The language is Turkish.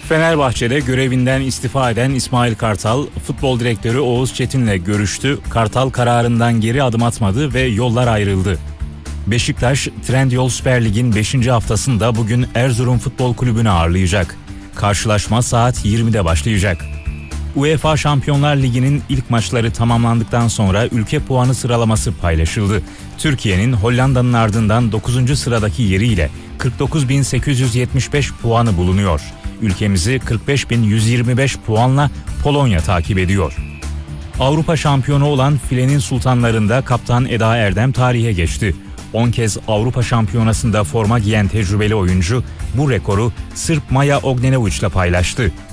Fenerbahçe'de görevinden istifa eden İsmail Kartal, futbol direktörü Oğuz Çetin'le görüştü. Kartal kararından geri adım atmadı ve yollar ayrıldı. Beşiktaş, Trendyol Süper Lig'in 5. haftasında bugün Erzurum Futbol Kulübü'nü ağırlayacak. Karşılaşma saat 20'de başlayacak. UEFA Şampiyonlar Ligi'nin ilk maçları tamamlandıktan sonra ülke puanı sıralaması paylaşıldı. Türkiye'nin Hollanda'nın ardından 9. sıradaki yeriyle 49.875 puanı bulunuyor. Ülkemizi 45.125 puanla Polonya takip ediyor. Avrupa şampiyonu olan filenin sultanlarında kaptan Eda Erdem tarihe geçti. 10 kez Avrupa Şampiyonası'nda forma giyen tecrübeli oyuncu bu rekoru Sırp Maya Ognjenović'le paylaştı.